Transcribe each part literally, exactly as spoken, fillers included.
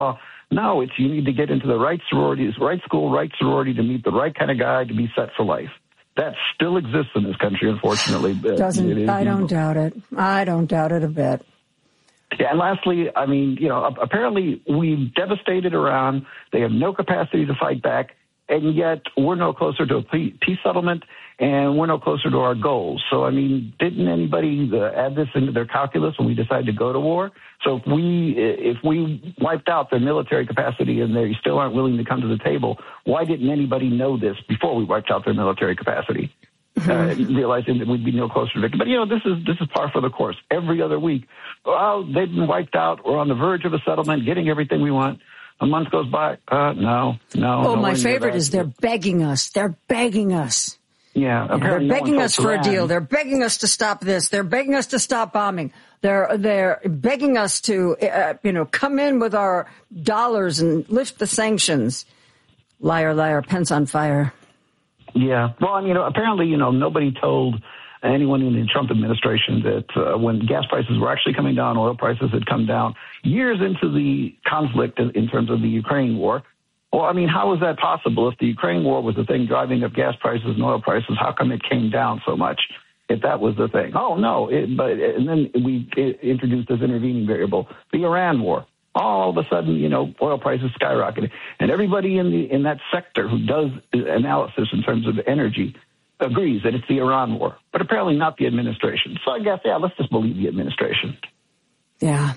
No, it's you need to get into the right sororities, right school, right sorority to meet the right kind of guy to be set for life. That still exists in this country, unfortunately. Doesn't, it I don't doubt it. I don't doubt it a bit. Yeah, and lastly, I mean, you know, apparently we've devastated Iran. They have no capacity to fight back, and yet we're no closer to a peace settlement, and we're no closer to our goals. So, I mean, didn't anybody uh, add this into their calculus when we decided to go to war? So if we if we wiped out their military capacity and they still aren't willing to come to the table, why didn't anybody know this before we wiped out their military capacity? Uh, realizing that we'd be no closer to victory. But, you know, this is this is par for the course. Every other week, well, they've been wiped out. We're on the verge of a settlement, getting everything we want. A month goes by. Uh, no, no. Oh, no my favorite is they're begging us. They're begging us. Yeah, yeah they're begging no us for around. a deal. They're begging us to stop this. They're begging us to stop bombing. They're they're begging us to, uh, you know, come in with our dollars and lift the sanctions. Liar, liar, pants on fire. Yeah. Well, and, you know, apparently, you know, nobody told anyone in the Trump administration that uh, when gas prices were actually coming down, oil prices had come down years into the conflict in, in terms of the Ukraine war. Well, I mean, how is that possible? If the Ukraine war was the thing driving up gas prices and oil prices, how come it came down so much? If that was the thing. Oh, no. It, but and then we introduced this intervening variable, the Iran war. All of a sudden, you know, oil prices skyrocketed. And everybody in the in that sector who does analysis in terms of energy agrees that it's the Iran war, but apparently not the administration. So I guess, yeah, let's just believe the administration. Yeah.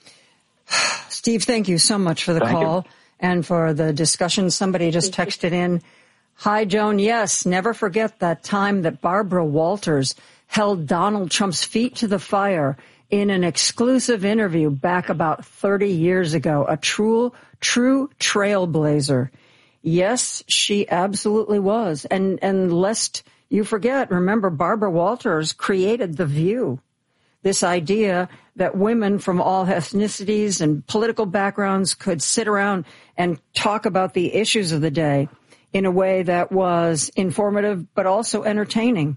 Steve, thank you so much for the thank call you. and for the discussion. Somebody just texted in. Hi, Joan. Yes, never forget that time that Barbara Walters held Donald Trump's feet to the fire in an exclusive interview back about thirty years ago, a true, true trailblazer. Yes, she absolutely was. And, and lest you forget, remember, Barbara Walters created The View, this idea that women from all ethnicities and political backgrounds could sit around and talk about the issues of the day in a way that was informative, but also entertaining.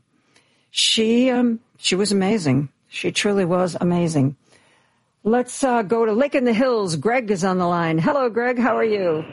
She, um, she was amazing. She truly was amazing. Let's uh, go to Lake in the Hills. Greg is on the line. Hello, Greg. How are you?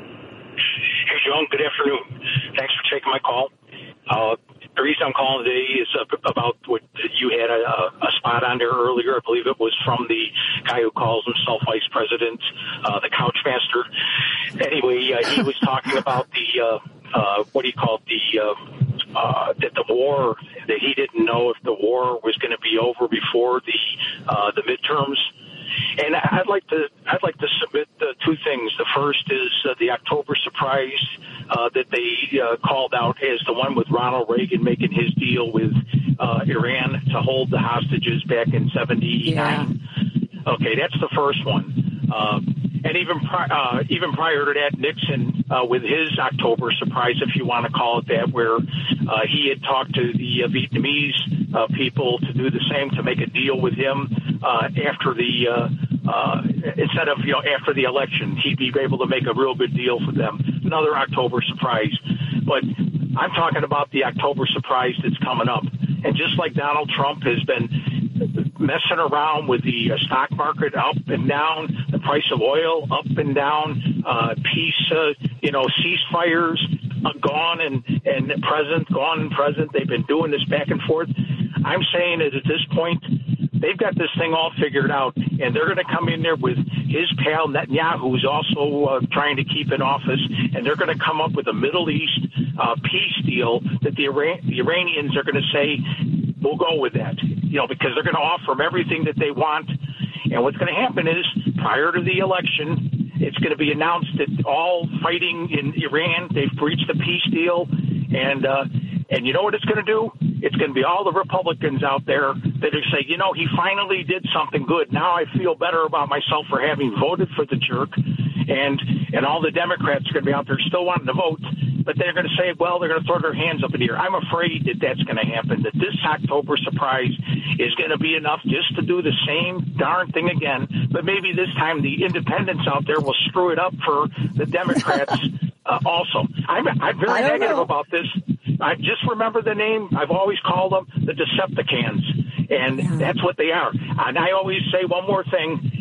Hey, Joan. Good afternoon. Thanks for taking my call. Uh, the reason I'm calling today is about what you had a, a spot on there earlier. I believe it was from the guy who calls himself Vice President, uh, the Couchmaster. Anyway, uh, he was talking about the, uh, uh, what he called the, uh, uh, that the war, that he didn't know if the war was going to be over before the, uh, the midterms. And I'd like to I'd like to submit uh, two things. The first is uh, the October surprise uh, that they uh, called out as the one with Ronald Reagan making his deal with uh, Iran to hold the hostages back in seventy-nine. Yeah. Okay, that's the first one. Uh, and even pri- uh, even prior to that, Nixon uh, with his October surprise, if you want to call it that, where uh, he had talked to the uh, Vietnamese uh, people to do the same, to make a deal with him uh, after the uh, uh, instead of you know after the election, he'd be able to make a real good deal for them. Another October surprise, but I'm talking about the October surprise that's coming up. And just like Donald Trump has been messing around with the stock market up and down, the price of oil up and down, uh, peace, uh, you know, ceasefires uh, gone and, and present, gone and present. They've been doing this back and forth. I'm saying that at this point, they've got this thing all figured out, and they're going to come in there with his pal Netanyahu, who's also uh, trying to keep in office, and they're going to come up with a Middle East uh, peace deal that the, Iran- the Iranians are going to say, we'll go with that, you know, because they're going to offer them everything that they want. And what's going to happen is, prior to the election, it's going to be announced that all fighting in Iran, they've breached the peace deal, and uh, and you know what it's going to do? It's going to be all the Republicans out there that are saying, you know, he finally did something good. Now I feel better about myself for having voted for the jerk. And and all the Democrats are going to be out there still wanting to vote. But they're going to say, well, they're going to throw their hands up in the air. I'm afraid that that's going to happen, that this October surprise is going to be enough just to do the same darn thing again. But maybe this time the independents out there will screw it up for the Democrats uh, also. I'm, I'm very negative know. about this. I just remember the name. I've always called them the Decepticons, and yeah. that's what they are. And I always say one more thing.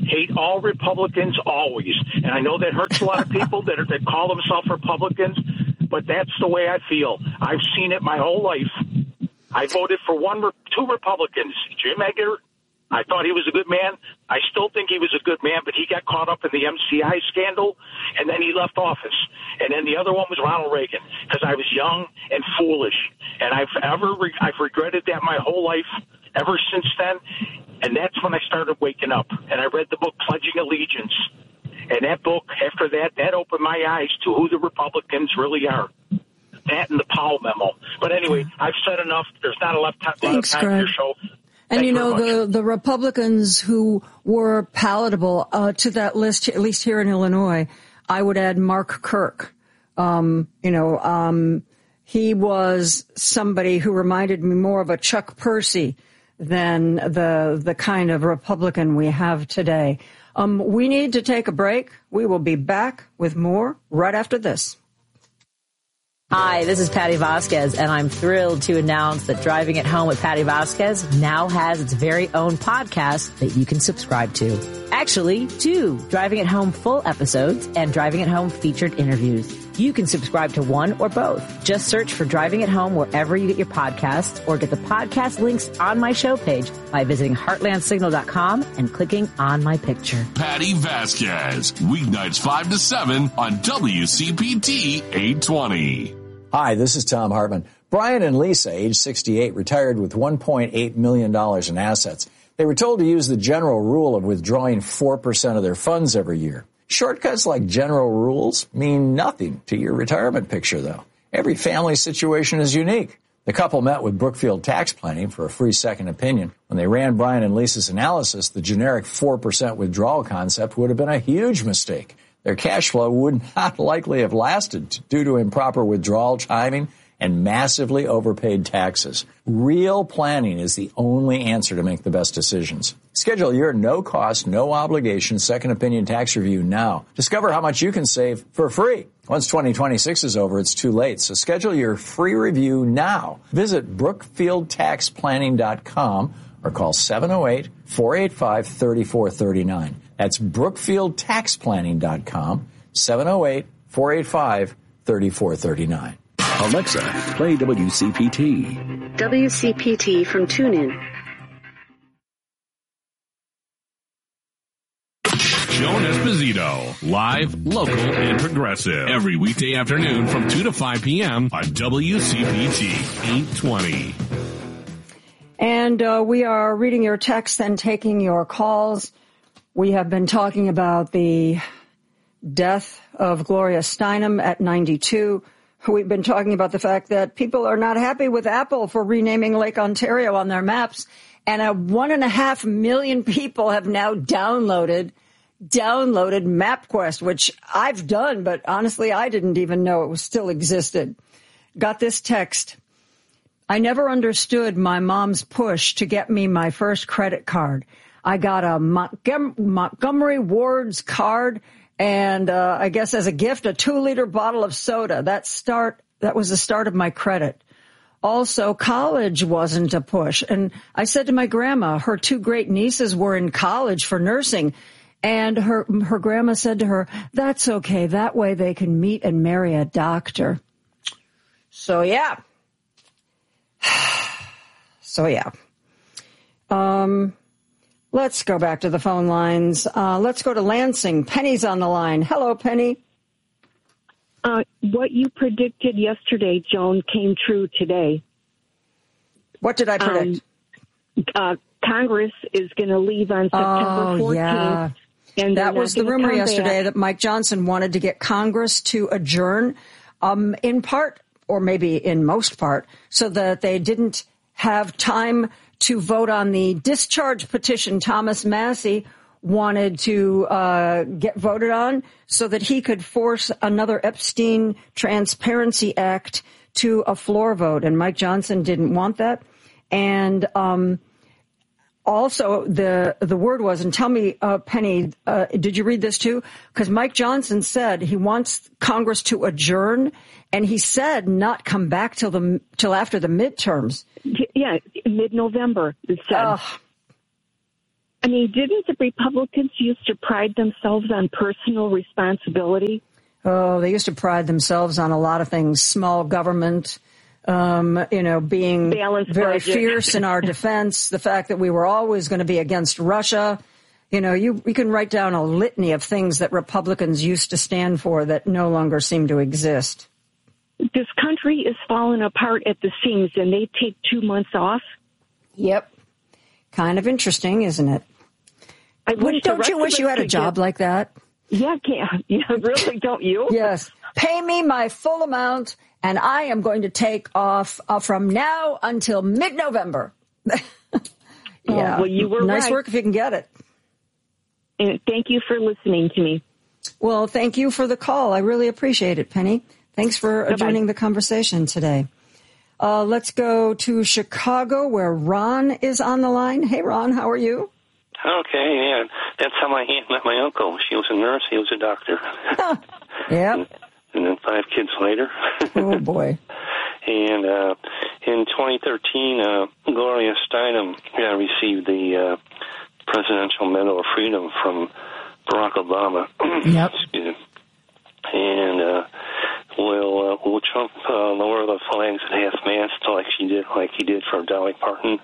hate all Republicans always. And I know that hurts a lot of people that, are, that call themselves Republicans, but that's the way I feel. I've seen it my whole life. I voted for one, two Republicans. Jim Edgar, I thought he was a good man. I still think he was a good man, but he got caught up in the M C I scandal, and then he left office. And then the other one was Ronald Reagan, because I was young and foolish. And I've ever re- I've regretted that my whole life ever since then. And that's when I started waking up. And I read the book Pledging Allegiance. And that book, after that, that opened my eyes to who the Republicans really are. That and the Powell memo. But anyway, I've said enough. There's not a lot of time, Thanks, lot of time for your show. And, Thank you know, you the, the Republicans who were palatable uh, to that list, at least here in Illinois, I would add Mark Kirk. Um, you know, um, he was somebody who reminded me more of a Chuck Percy than the the kind of Republican we have today. Um, we need to take a break. We will be back with more right after this. Hi, this is Patty Vasquez, and I'm thrilled to announce that Driving at Home with Patty Vasquez now has its very own podcast that you can subscribe to. Actually, two Driving at Home full episodes and Driving at Home featured interviews. You can subscribe to one or both. Just search for Driving at Home wherever you get your podcasts, or get the podcast links on my show page by visiting heartland signal dot com and clicking on my picture. Patty Vasquez, weeknights five to seven on W C P T eight twenty. Hi, this is Tom Hartman. Brian and Lisa, age sixty-eight, retired with one point eight million dollars in assets. They were told to use the general rule of withdrawing four percent of their funds every year. Shortcuts like general rules mean nothing to your retirement picture, though. Every family situation is unique. The couple met with Brookfield Tax Planning for a free second opinion. When they ran Brian and Lisa's analysis, the generic four percent withdrawal concept would have been a huge mistake. Their cash flow would not likely have lasted due to improper withdrawal timing and massively overpaid taxes. Real planning is the only answer to make the best decisions. Schedule your no-cost, no-obligation second opinion tax review now. Discover how much you can save for free. Once twenty twenty-six is over, it's too late, so schedule your free review now. Visit brookfield tax planning dot com or call seven oh eight, four eight five, three four three nine. That's brookfield tax planning dot com, seven oh eight, four eight five, three four three nine. Alexa, play W C P T. W C P T from TuneIn. Joan Esposito, live, local, and progressive. Every weekday afternoon from two to five p.m. on W C P T eight twenty. And uh, we are reading your texts and taking your calls. We have been talking about the death of Gloria Steinem at ninety-two. We've been talking about the fact that people are not happy with Apple for renaming Lake Ontario on their maps. And a one and a half million people have now downloaded, downloaded MapQuest, which I've done, but honestly, I didn't even know it was still existed. Got this text. I never understood my mom's push to get me my first credit card. I got a Montgom- Montgomery Ward's card and uh, I guess as a gift, a two-liter bottle of soda. That start that was the start of my credit. Also, college wasn't a push. And I said to my grandma, her two great nieces were in college for nursing. And her her grandma said to her, that's okay. That way they can meet and marry a doctor. So, yeah. So, yeah. Um... Let's go back to the phone lines. Uh, let's go to Lansing. Penny's on the line. Hello, Penny. Uh, what you predicted yesterday, Joan, came true today. What did I predict? Um, uh, Congress is going to leave on September fourteenth. Yeah. And that was the rumor yesterday back. that Mike Johnson wanted to get Congress to adjourn, um, in part, or maybe in most part, so that they didn't have time to vote on the discharge petition Thomas Massie wanted to uh, get voted on so that he could force another Epstein Transparency Act to a floor vote. And Mike Johnson didn't want that. And um, also the the word was, and tell me, uh, Penny, uh, did you read this too? Because Mike Johnson said he wants Congress to adjourn, and he said not come back till the till after the midterms. Yeah, mid-November, it said. Uh, I mean, didn't the Republicans used to pride themselves on personal responsibility? Oh, they used to pride themselves on a lot of things, small government, um, you know, being Balanced very budget. fierce in our defense, the fact that we were always going to be against Russia. You know, you, you can write down a litany of things that Republicans used to stand for that no longer seem to exist. This country is falling apart at the seams, and they take two months off. Yep. Kind of interesting, isn't it? I wish Don't the you rest wish of you us had a could job get- like that? Yeah, can't, yeah, really, don't you? Yes. Pay me my full amount, and I am going to take off uh, from now until mid-November. yeah. Oh, well, you were nice right. work if you can get it. And thank you for listening to me. Well, thank you for the call. I really appreciate it, Penny. Thanks for Bye-bye. joining the conversation today. Uh, let's go to Chicago, where Ron is on the line. Hey, Ron, how are you? Okay, yeah. That's how my aunt met my uncle. She was a nurse, he was a doctor. Yeah. And, and then five kids later. Oh, boy. And uh, in twenty thirteen, uh, Gloria Steinem uh, received the uh, Presidential Medal of Freedom from Barack Obama. Yep. Excuse me. And uh, will, uh, will Trump uh, lower the flags at half-mast like she did, like he did for Dolly Parton?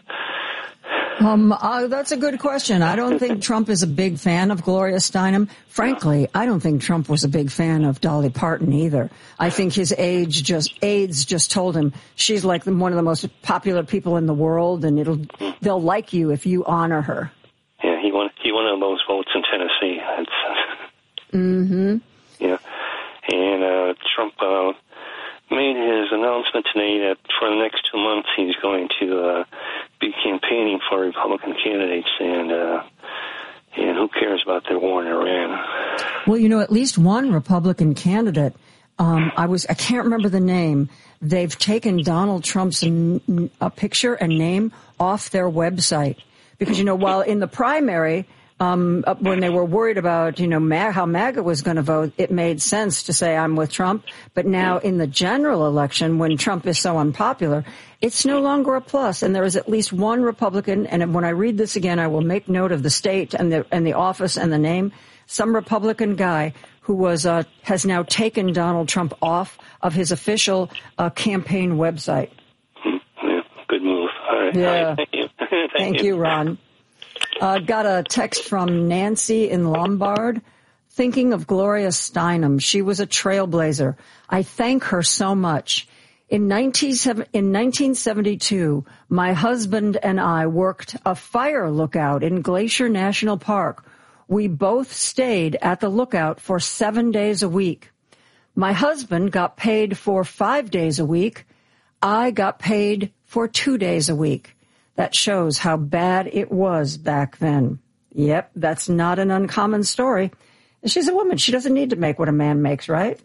Um, uh, that's a good question. I don't think Trump is a big fan of Gloria Steinem. Frankly, I don't think Trump was a big fan of Dolly Parton either. I think his age just AIDS just told him she's like the, one of the most popular people in the world, and it'll they'll like you if you honor her. Yeah, he won. He won those votes in Tennessee. That's, mm-hmm. Yeah, and uh, Trump uh, made his announcement today that for the next two months he's going to uh, be campaigning for Republican candidates, and uh, and who cares about their war in Iran? Well, you know, at least one Republican candidate. Um, I was I can't remember the name. They've taken Donald Trump's n- a picture and name off their website because, you know, while in the primary. Um, when they were worried about, you know, Ma- how MAGA was going to vote, it made sense to say I'm with Trump. But now in the general election, when Trump is so unpopular, it's no longer a plus. And there is at least one Republican. And when I read this again, I will make note of the state and the and the office and the name. Some Republican guy who was uh, has now taken Donald Trump off of his official uh, campaign website. Yeah, good move. All right. Yeah. All right, thank you. thank, Thank you. you, Ron. Uh, got a text from Nancy in Lombard. Thinking of Gloria Steinem. She was a trailblazer. I thank her so much. In nineteen seventy-two, my husband and I worked a fire lookout in Glacier National Park. We both stayed at the lookout for seven days a week. My husband got paid for five days a week. I got paid for two days a week. That shows how bad it was back then. Yep, that's not an uncommon story. She's a woman. She doesn't need to make what a man makes, right?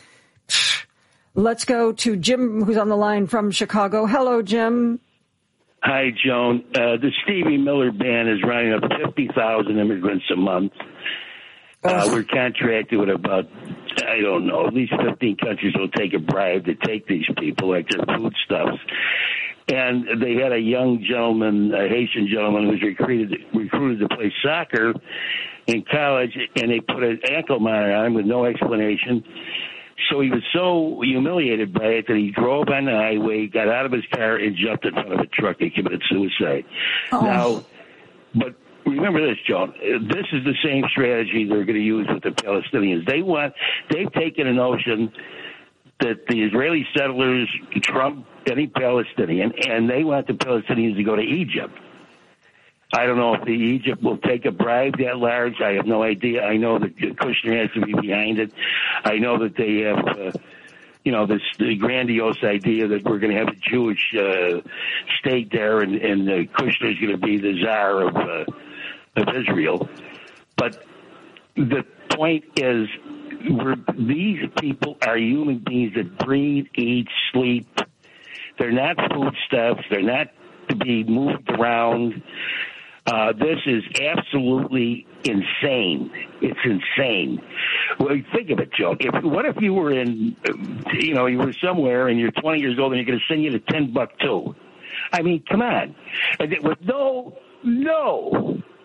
Let's go to Jim, who's on the line from Chicago. Hello, Jim. Hi, Joan. Uh, the Stevie Miller Band is running up fifty thousand immigrants a month. Uh, we're contracted with about, I don't know, at least fifteen countries will take a bribe to take these people, like their foodstuffs. And they had a young gentleman, a Haitian gentleman, who was recruited recruited to play soccer in college, and they put an ankle monitor on him with no explanation. So he was so humiliated by it that he drove on the highway, got out of his car, and jumped in front of a truck and committed suicide. Oh. Now, but remember this, Joan. This is the same strategy they're going to use with the Palestinians. They want, they've taken a notion that the Israeli settlers trump any Palestinian, and they want the Palestinians to go to Egypt. I don't know if the Egypt will take a bribe that large. I have no idea. I know that Kushner has to be behind it. I know that they have, uh, you know, this the grandiose idea that we're going to have a Jewish uh, state there, and, and uh, Kushner is going to be the czar of, uh, of Israel. But the point is, we're, these people are human beings that breathe, eat, sleep. They're not foodstuffs. They're not to be moved around. Uh, this is absolutely insane. It's insane. Well, think of it, Joe. If, what if you were in, you know, you were somewhere and you're twenty years old and you're going to send you to Timbuktu? I mean, come on. And with no, no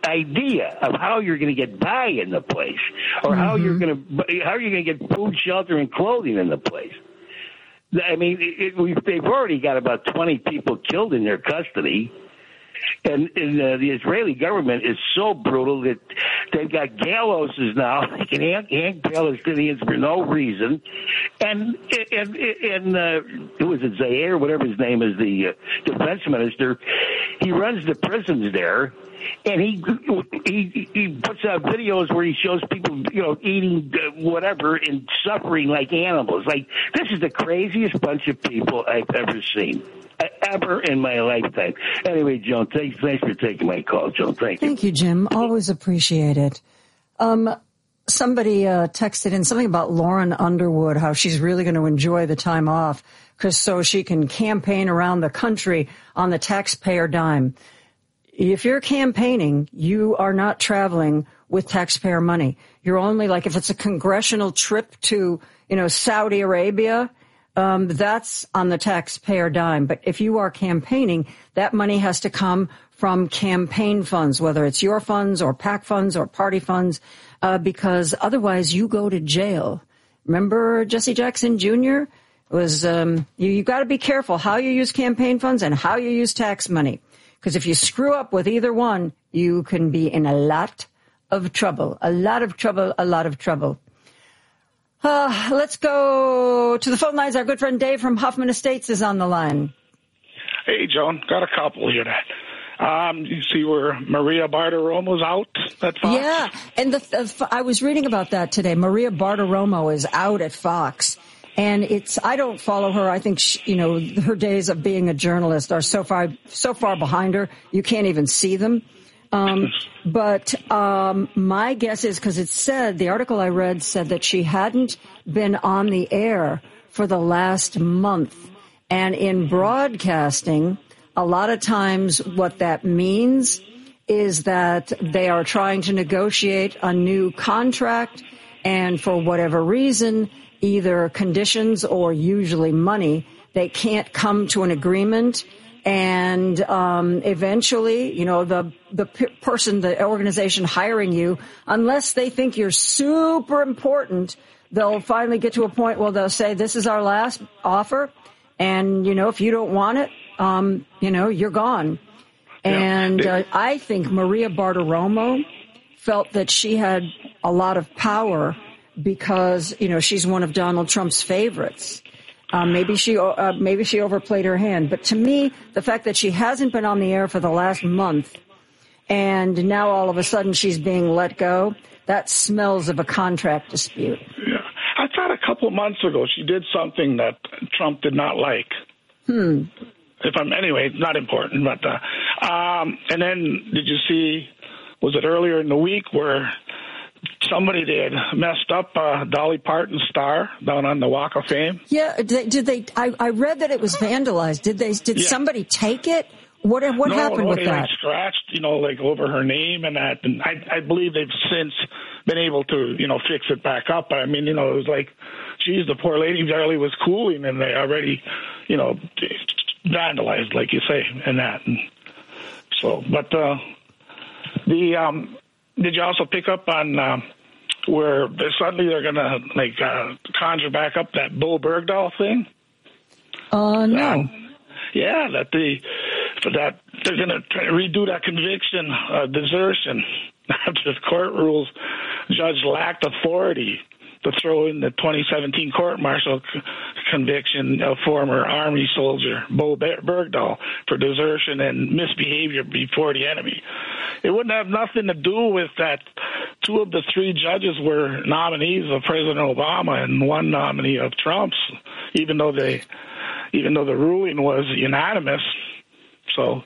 idea of how you're going to get by in the place, or mm-hmm. how you're going to how you're going to get food, shelter, and clothing in the place. I mean, it, we've, they've already got about twenty people killed in their custody. And, and uh, the Israeli government is so brutal that they've got gallowses now. They can hang, hang Palestinians for no reason. And and and uh, who is it, Zaire, whatever his name is, the uh, defense minister, he runs the prisons there. And he he he puts out videos where he shows people, you know, eating whatever and suffering like animals. Like, this is the craziest bunch of people I've ever seen, ever in my lifetime. Anyway, Joan, thanks, thanks for taking my call, Joan. Thank you. Thank you, Jim. Always appreciate it. Um, somebody uh, texted in something about Lauren Underwood, how she's really going to enjoy the time off because so she can campaign around the country on the taxpayer dime. If you're campaigning, you are not traveling with taxpayer money. You're only like, if it's a congressional trip to, you know, Saudi Arabia, um, that's on the taxpayer dime. But if you are campaigning, that money has to come from campaign funds, whether it's your funds or PAC funds or party funds, uh, because otherwise you go to jail. Remember Jesse Jackson Junior? It was, um, you, you got to be careful how you use campaign funds and how you use tax money. Because if you screw up with either one, you can be in a lot of trouble, a lot of trouble, a lot of trouble. Uh, let's go to the phone lines. Our good friend Dave from Hoffman Estates is on the line. Hey, Joan, got a couple here. That um, you see where Maria Bartiromo's out at Fox? Yeah, and the, the, I was reading about that today. Maria Bartiromo is out at Fox. And it's, I don't follow her. I think, she, you know, her days of being a journalist are so far, so far behind her. You can't even see them. Um, but, um, my guess is, cause it said, the article I read said that she hadn't been on the air for the last month. And in broadcasting, a lot of times what that means is that they are trying to negotiate a new contract. And for whatever reason, either conditions or usually money, they can't come to an agreement. And um, eventually, you know, the the p- person, the organization hiring you, unless they think you're super important, they'll finally get to a point where they'll say, this is our last offer. And, you know, if you don't want it, um, you know, you're gone. And uh, I think Maria Bartiromo felt that she had a lot of power because, you know, she's one of Donald Trump's favorites. Um, maybe she uh, maybe she overplayed her hand. But to me, the fact that she hasn't been on the air for the last month and now all of a sudden she's being let go, that smells of a contract dispute. Yeah. I thought a couple of months ago she did something that Trump did not like. Hmm. If I'm anyway, not important. But uh, um, and then did you see, was it earlier in the week where somebody did messed up uh, Dolly Parton's star down on the Walk of Fame? Yeah, did they? Did they I, I read that it was vandalized. Did they? Did yeah. somebody take it? What what no, happened no, with they, that? Like, scratched, you know, like over her name and that. And I, I believe they've since been able to, you know, fix it back up. But I mean, you know, it was like, geez, the poor lady barely was cooling, and they already, you know, vandalized, like you say, and that. And so, but uh, the um, did you also pick up on? Uh, where suddenly they're going to, like, uh, conjure back up that Bo Bergdahl thing? Oh, uh, no. Um, yeah, that the for that they're going to redo that conviction, uh, desertion. After the court rules, judge lacked authority to throw in the twenty seventeen court-martial c- conviction of former Army soldier Bo Bergdahl for desertion and misbehavior before the enemy. It wouldn't have nothing to do with that. Two of the three judges were nominees of President Obama and one nominee of Trump's, even though they, even though the ruling was unanimous. So,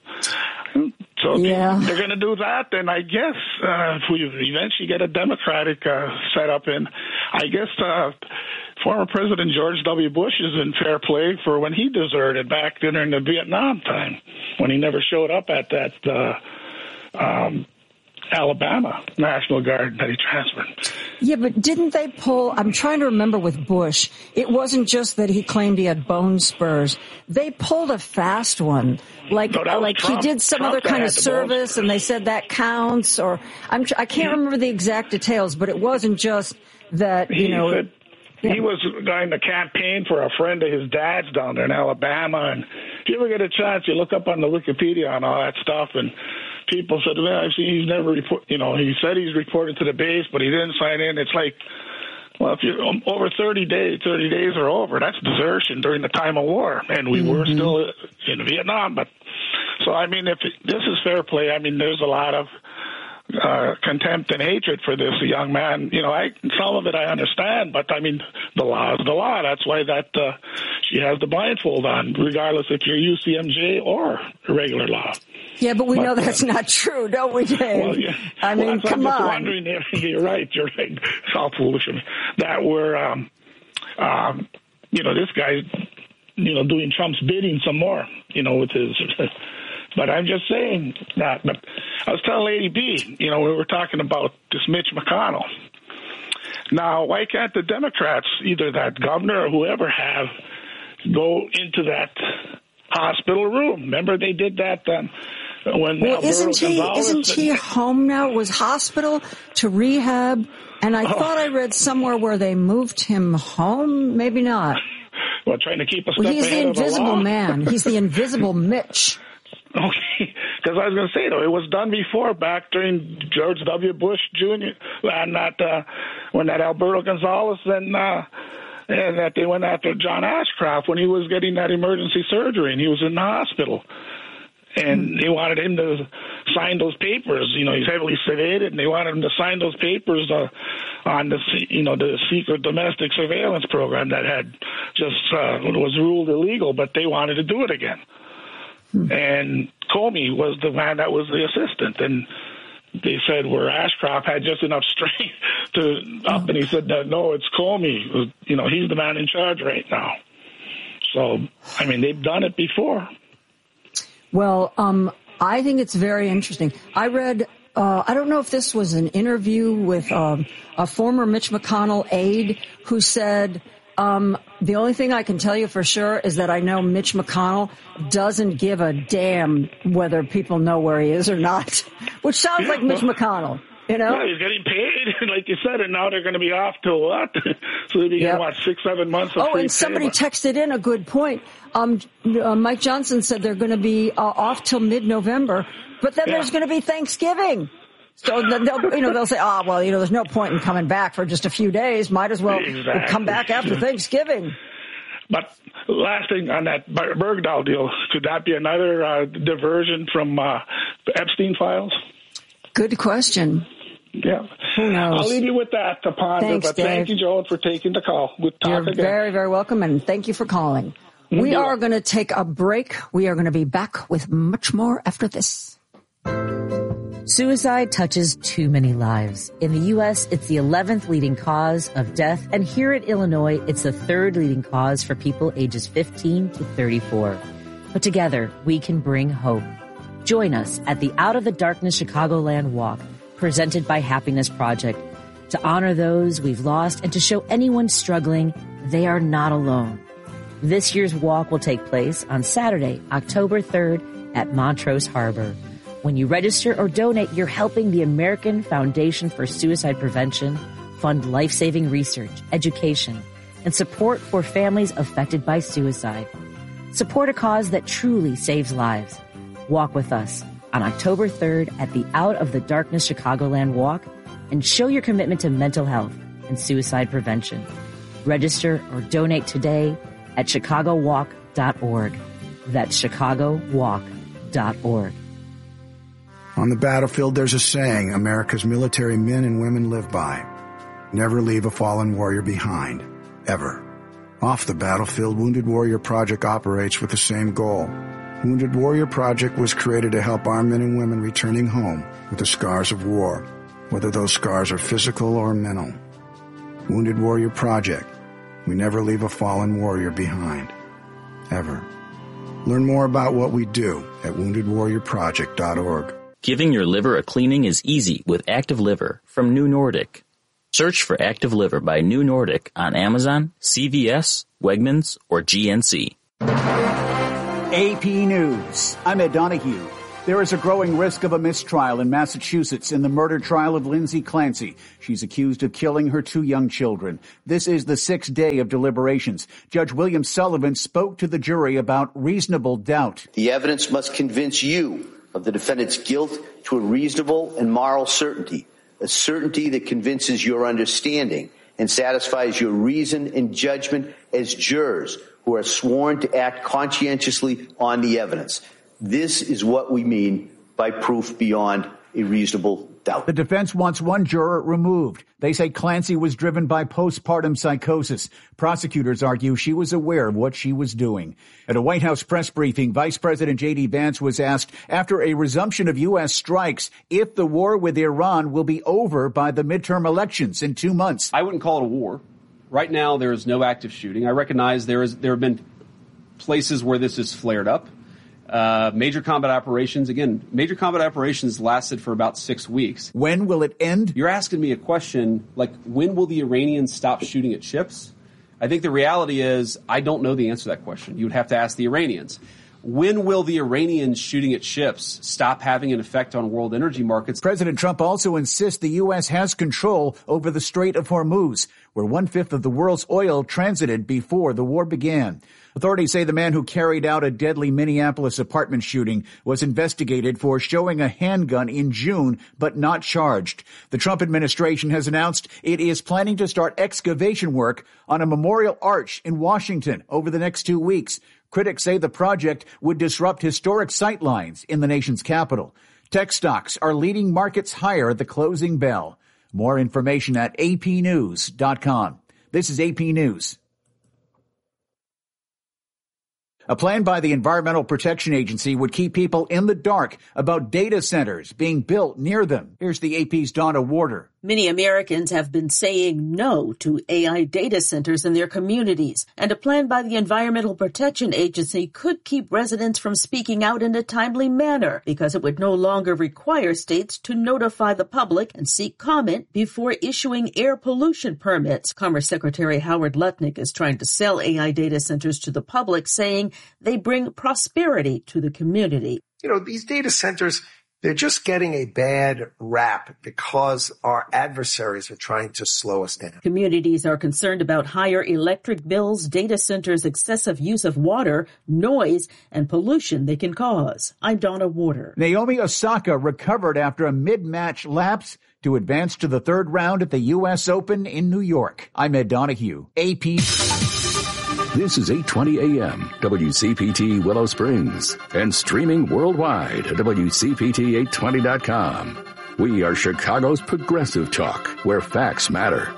so yeah. they're going to do that. Then I guess uh, if we eventually get a Democratic uh, setup in, I guess uh, former President George W. Bush is in fair play for when he deserted back during the Vietnam time, when he never showed up at that. Uh, um, Alabama National Guard that he transferred. Yeah, but didn't they pull, I'm trying to remember with Bush, it wasn't just that he claimed he had bone spurs. They pulled a fast one. Like, no, like Trump. he did some Trump other kind of the service and they said that counts, or I'm, I can't remember the exact details, but it wasn't just that, you he know. Said yeah. He was going to campaign for a friend of his dad's down there in Alabama, and if you ever get a chance, you look up on the Wikipedia on all that stuff, and people said, well, I've seen he's never report, you know, he said he's reported to the base, but he didn't sign in. It's like, well, if you're um, over thirty days, thirty days are over. That's desertion during the time of war, and we mm-hmm. were still in Vietnam. But so, I mean, if it, this is fair play, I mean, there's a lot of uh, contempt and hatred for this young man. You know, I some of it I understand, but I mean, the law is the law. That's why that uh, she has the blindfold on, regardless if you're U C M J or a regular law. Yeah, but we but, know that's uh, not true, don't we, Dave? Well, yeah. I mean, well, come I'm just on. Wondering if, you're right. You're right. It's all foolish of me. That we're, um, um, you know, this guy, you know, doing Trump's bidding some more, you know, with his. But I'm just saying that. But I was telling Lady B, you know, we were talking about this Mitch McConnell. Now, why can't the Democrats, either that governor or whoever, have go into that hospital room? Remember they did that um, when well, Alberto isn't he Gonzalez isn't he home now? It was hospital to rehab, and I oh. thought I read somewhere where they moved him home. Maybe not. Well, trying to keep a step well, he's ahead the of the invisible law. man. He's the invisible Mitch. Okay, because I was going to say, though, it was done before, back during George W. Bush Junior, and that uh, when that Alberto Gonzalez and, uh, and that they went after John Ashcroft when he was getting that emergency surgery, and he was in the hospital. And they wanted him to sign those papers. You know, he's heavily sedated, and they wanted him to sign those papers uh, on the, you know, the secret domestic surveillance program that had just uh, was ruled illegal, but they wanted to do it again. And Comey was the man that was the assistant, and they said where Ashcroft had just enough strength to up, and he said that no, it's Comey. You know, he's the man in charge right now. So, I mean, they've done it before. Well, um, I think it's very interesting. I read, uh, I don't know if this was an interview with um, a former Mitch McConnell aide who said, um, the only thing I can tell you for sure is that I know Mitch McConnell doesn't give a damn whether people know where he is or not, which sounds like Mitch McConnell. You know? Yeah, he's getting paid, like you said, and now they're going to be off till what? So they'll be yep. getting, what, six, seven months of Oh, free and somebody payment. texted in a good point. Um, uh, Mike Johnson said they're going to be uh, off till mid-November, but then yeah. there's going to be Thanksgiving. So they'll, you know, they'll say, oh, well, you know, there's no point in coming back for just a few days. Might as well exactly. come back after Thanksgiving. But last thing on that Bergdahl deal, could that be another uh, diversion from uh, the Epstein files? Good question. Yeah. Who knows? I'll leave you with that to ponder. Thanks, but Dave. Thank you, Joan, for taking the call. We'll talk You're again. very, very welcome, and thank you for calling. Mm-hmm. We are going to take a break. We are going to be back with much more after this. Suicide touches too many lives. In the U S, it's the eleventh leading cause of death, and here in Illinois, it's the third leading cause for people ages fifteen to thirty-four. But together, we can bring hope. Join us at the Out of the Darkness Chicagoland Walk, presented by Happiness Project, to honor those we've lost and to show anyone struggling they are not alone. This year's walk will take place on Saturday, October third at Montrose Harbor. When you register or donate, you're helping the American Foundation for Suicide Prevention fund life-saving research, education, and support for families affected by suicide. Support a cause that truly saves lives. Walk with us on October third at the Out of the Darkness Chicagoland Walk and show your commitment to mental health and suicide prevention. Register or donate today at chicago walk dot org. That's chicago walk dot org. On the battlefield, there's a saying America's military men and women live by. Never leave a fallen warrior behind, ever. Off the battlefield, Wounded Warrior Project operates with the same goal. Wounded Warrior Project was created to help our men and women returning home with the scars of war, whether those scars are physical or mental. Wounded Warrior Project. We never leave a fallen warrior behind, ever. Learn more about what we do at wounded warrior project dot org. Giving your liver a cleaning is easy with Active Liver from New Nordic. Search for Active Liver by New Nordic on Amazon, C V S, Wegmans, or G N C. A P News. I'm Ed Donahue. There is a growing risk of a mistrial in Massachusetts in the murder trial of Lindsay Clancy. She's accused of killing her two young children. This is the sixth day of deliberations. Judge William Sullivan spoke to the jury about reasonable doubt. The evidence must convince you of the defendant's guilt to a reasonable and moral certainty, a certainty that convinces your understanding and satisfies your reason and judgment as jurors who are sworn to act conscientiously on the evidence. This is what we mean by proof beyond a reasonable doubt. The defense wants one juror removed. They say Clancy was driven by postpartum psychosis. Prosecutors argue she was aware of what she was doing. At a White House press briefing, Vice President J D. Vance was asked after a resumption of U S strikes if the war with Iran will be over by the midterm elections in two months. I wouldn't call it a war. Right now, there is no active shooting. I recognize there is there have been places where this has flared up. Uh, major combat operations, again, major combat operations lasted for about six weeks. When will it end? You're asking me a question like, when will the Iranians stop shooting at ships? I think the reality is I don't know the answer to that question. You would have to ask the Iranians. When will the Iranians shooting at ships stop having an effect on world energy markets? President Trump also insists the U S has control over the Strait of Hormuz, where one-fifth of the world's oil transited before the war began. Authorities say the man who carried out a deadly Minneapolis apartment shooting was investigated for showing a handgun in June, but not charged. The Trump administration has announced it is planning to start excavation work on a memorial arch in Washington over the next two weeks. Critics say the project would disrupt historic sightlines in the nation's capital. Tech stocks are leading markets higher at the closing bell. More information at A P news dot com. This is A P News. A plan by the Environmental Protection Agency would keep people in the dark about data centers being built near them. Here's the A P's Donna Warder. Many Americans have been saying no to A I data centers in their communities, and a plan by the Environmental Protection Agency could keep residents from speaking out in a timely manner because it would no longer require states to notify the public and seek comment before issuing air pollution permits. Commerce Secretary Howard Lutnick is trying to sell A I data centers to the public, saying they bring prosperity to the community. You know, these data centers, they're just getting a bad rap because our adversaries are trying to slow us down. Communities are concerned about higher electric bills, data centers' excessive use of water, noise, and pollution they can cause. I'm Donna Warder. Naomi Osaka recovered after a mid-match lapse to advance to the third round at the U S Open in New York. I'm Ed Donahue, A P. This is eight twenty A M, W C P T Willow Springs, and streaming worldwide at W C P T eight twenty dot com. We are Chicago's progressive talk, where facts matter.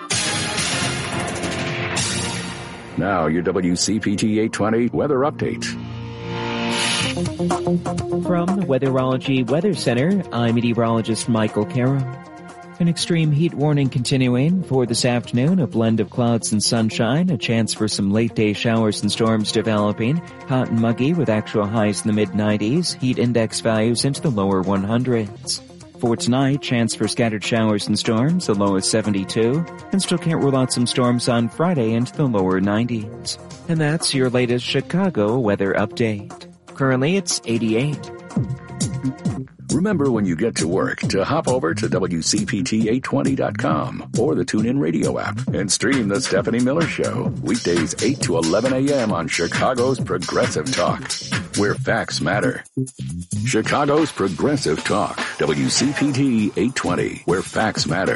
Now your W C P T eight twenty weather update. From the Weatherology Weather Center, I'm meteorologist Michael Carroll. An extreme heat warning continuing for this afternoon, a blend of clouds and sunshine, a chance for some late-day showers and storms developing, hot and muggy with actual highs in the mid nineties, heat index values into the lower hundreds. For tonight, chance for scattered showers and storms, a low of seventy-two, and still can't rule out some storms on Friday into the lower nineties. And that's your latest Chicago weather update. Currently, it's eighty-eight. Remember when you get to work to hop over to W C P T eight twenty dot com or the TuneIn Radio app and stream The Stephanie Miller Show. Weekdays eight to eleven A M on Chicago's Progressive Talk, where facts matter. Chicago's Progressive Talk, W C P T eight twenty, where facts matter.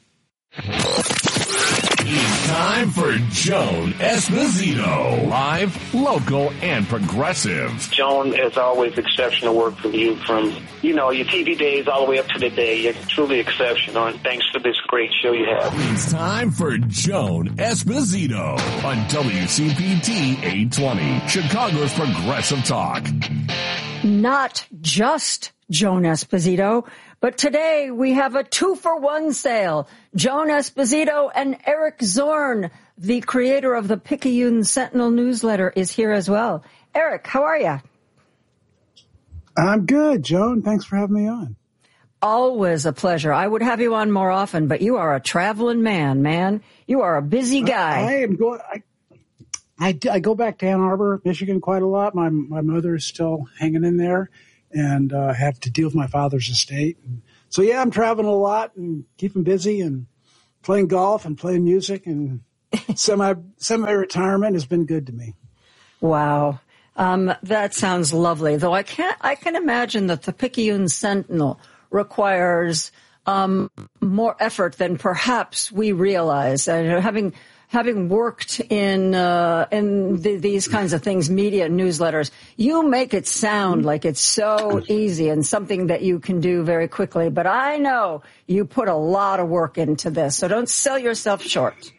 It's time for Joan Esposito. Live, local, and progressive. Joan, as always, exceptional work from you from, you know, your T V days all the way up to the day. You're truly exceptional, and thanks for this great show you have. It's time for Joan Esposito on W C P T eight twenty, Chicago's Progressive Talk. Not just Joan Esposito, but today we have a two-for-one sale. Joan Esposito and Eric Zorn, the creator of the Picayune Sentinel newsletter, is here as well. Eric, how are you? I'm good, Joan. Thanks for having me on. Always a pleasure. I would have you on more often, but you are a traveling man, man. You are a busy guy. I, I am going. I, I, I go back to Ann Arbor, Michigan, quite a lot. My my mother is still hanging in there, and uh, have to deal with my father's estate. And so yeah, I'm traveling a lot and keeping busy and playing golf and playing music, and semi semi retirement has been good to me. Wow. Um, that sounds lovely, though I can't, I can imagine that the Picayune Sentinel requires, um, more effort than perhaps we realize. Uh, having, having worked in, uh, in the, these kinds of things, media newsletters, you make it sound like it's so easy and something that you can do very quickly. But I know you put a lot of work into this, so don't sell yourself short.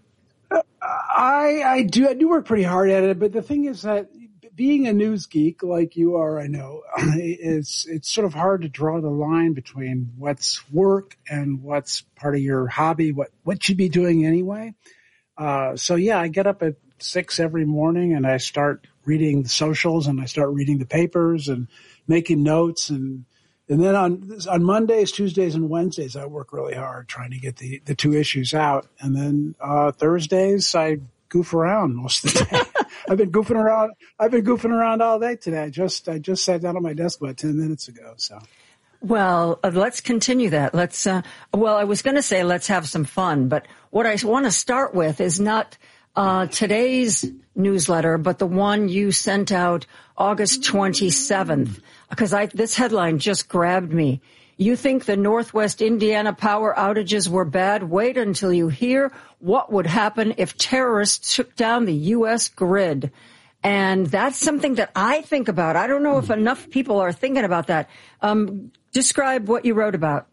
I, I do, I do work pretty hard at it, but the thing is that being a news geek like you are, I know, it's, it's sort of hard to draw the line between what's work and what's part of your hobby, what, what you'd be doing anyway. Uh, so yeah, I get up at six every morning and I start reading the socials and I start reading the papers and making notes. And, and then on, on Mondays, Tuesdays, and Wednesdays, I work really hard trying to get the, the two issues out. And then, uh, Thursdays, I goof around most of the day. I've been goofing around. I've been goofing around all day today. I just, I just sat down at my desk about ten minutes ago. So, well, uh, let's continue that. Let's. Uh, well, I was going to say let's have some fun, but what I want to start with is not uh, today's newsletter, but the one you sent out August twenty-seventh, because I this headline just grabbed me. You think the Northwest Indiana power outages were bad? Wait until you hear what would happen if terrorists took down the U S grid. And that's something that I think about. I don't know if enough people are thinking about that. Um, describe what you wrote about.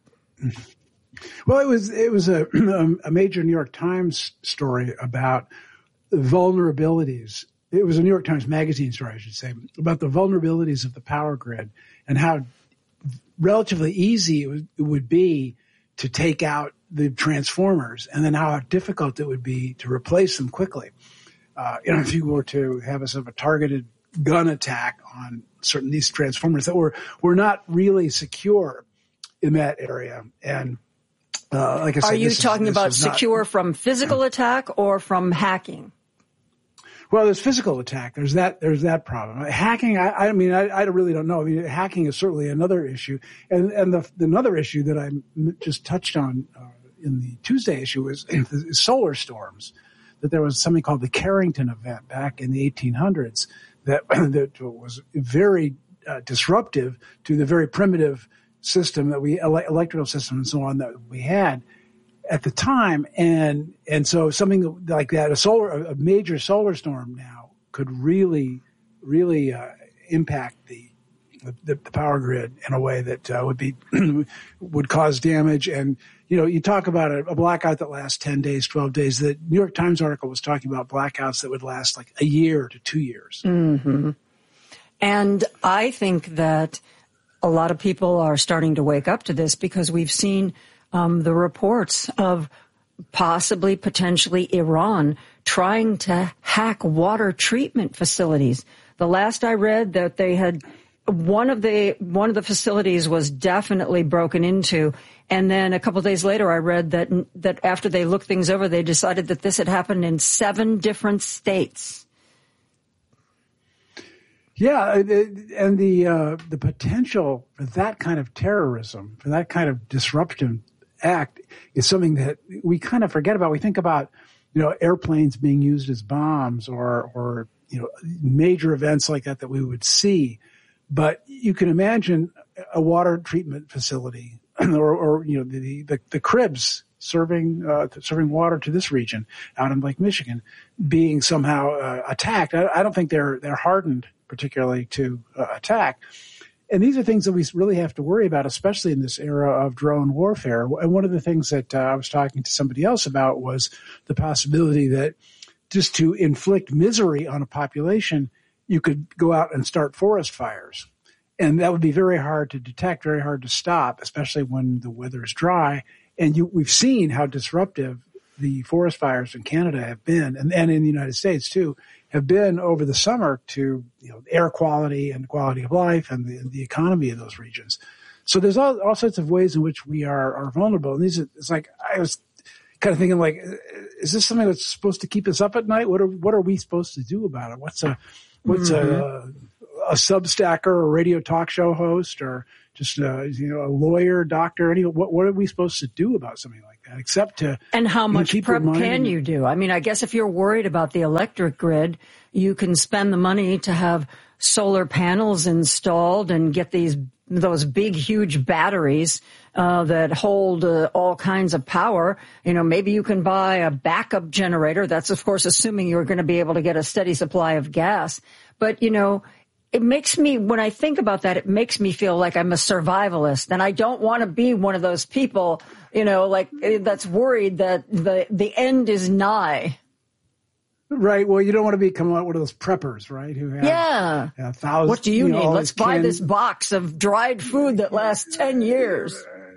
Well, it was it was a, a major New York Times story about vulnerabilities. It was a New York Times Magazine story, I should say, about the vulnerabilities of the power grid and how relatively easy it would, it would be to take out the transformers, and then how difficult it would be to replace them quickly. Uh, you know, if you were to have a sort of a targeted gun attack on certain these transformers that were were not really secure in that area, and uh, like I said, are you this talking is, this about is not, secure from physical attack or from hacking? Well, there's physical attack. There's that. There's that problem. Hacking. I, I mean, I, I really don't know. I mean, hacking is certainly another issue, and and the, the another issue that I just touched on uh, in the Tuesday issue is, is solar storms. That there was something called the Carrington event back in the eighteen hundreds that that was very uh, disruptive to the very primitive system that we ele- electrical system and so on that we had at the time, and and so something like that, a solar, a major solar storm now could really, really uh, impact the, the the power grid in a way that uh, would be would cause damage. And you know, you talk about a, a blackout that lasts ten days, twelve days. The New York Times article was talking about blackouts that would last like a year to two years. Mm-hmm. And I think that a lot of people are starting to wake up to this because we've seen Um, the reports of possibly, potentially Iran trying to hack water treatment facilities. The last I read that they had one of the one of the facilities was definitely broken into, and then a couple of days later I read that that after they looked things over, they decided that this had happened in seven different states. Yeah, and the uh, the potential for that kind of terrorism, for that kind of disruption act is something that we kind of forget about. We think about, you know, airplanes being used as bombs or, or, you know, major events like that that we would see. But you can imagine a water treatment facility or, or you know, the, the, the cribs serving, uh, serving water to this region out in Lake Michigan being somehow uh, attacked. I, I don't think they're, they're hardened particularly to uh, attack. And these are things that we really have to worry about, especially in this era of drone warfare. And one of the things that uh, I was talking to somebody else about was the possibility that just to inflict misery on a population, you could go out and start forest fires. And that would be very hard to detect, very hard to stop, especially when the weather is dry. And you, we've seen how disruptive the forest fires in Canada have been, and, and in the United States too, have been over the summer to, you know, air quality and quality of life and the, the economy of those regions. so there's all, all sorts of ways in which we are, are vulnerable. And these are, it's like, I was kind of thinking like, is this something that's supposed to keep us up at night? What are, what are we supposed to do about it? What's a, what's mm-hmm. a, a Substacker or a radio talk show host or just a, you know, a lawyer, doctor, any, what, what are we supposed to do about something like that except to, and how much keep prep can you do? I mean, I guess if you're worried about the electric grid, you can spend the money to have solar panels installed and get these those big, huge batteries uh, that hold uh, all kinds of power. You know, maybe you can buy a backup generator. That's, of course, assuming you're going to be able to get a steady supply of gas. But, you know, it makes me, when I think about that, it makes me feel like I'm a survivalist. And I don't want to be one of those people, you know, like that's worried that the the end is nigh. Right. Well, you don't want to become one of those preppers, right? Who have yeah. a thousand. What do you, you need? Know, Let's buy can... this box of dried food that lasts ten years.